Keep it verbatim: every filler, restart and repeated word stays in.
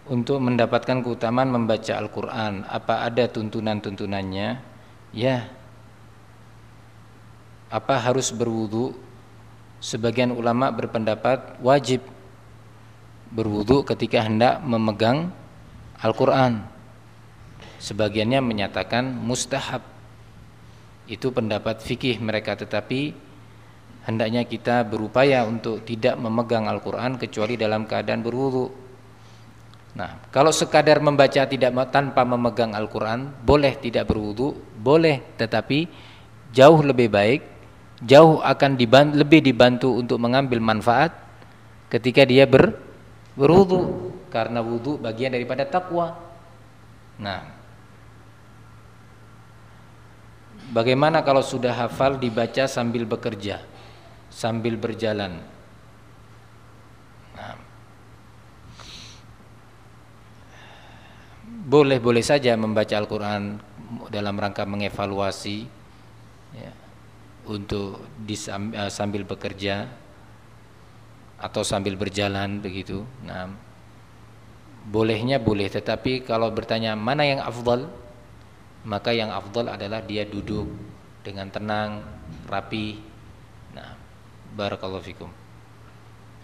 untuk mendapatkan keutamaan membaca Al-Quran, apa ada tuntunan-tuntunannya? Ya. Apa harus berwudu? Sebagian ulama berpendapat wajib berwudu ketika hendak memegang Al-Quran. Sebagiannya menyatakan mustahab. Itu pendapat fikih mereka, tetapi hendaknya kita berupaya untuk tidak memegang Al-Quran kecuali dalam keadaan berwudu. Nah, kalau sekadar membaca tidak tanpa memegang Al-Quran, boleh tidak berwudu, boleh, tetapi jauh lebih baik, jauh akan dibantu, lebih dibantu untuk mengambil manfaat ketika dia ber, berwudu, karena wudu bagian daripada takwa. Nah, bagaimana kalau sudah hafal dibaca sambil bekerja, sambil berjalan? Nah, boleh-boleh saja membaca Al-Quran dalam rangka mengevaluasi, ya, untuk disam, uh, sambil bekerja atau sambil berjalan begitu. Nah, bolehnya boleh, tetapi kalau bertanya mana yang afdal, maka yang afdal adalah dia duduk dengan tenang, rapi. Nah, barakallahu fikum.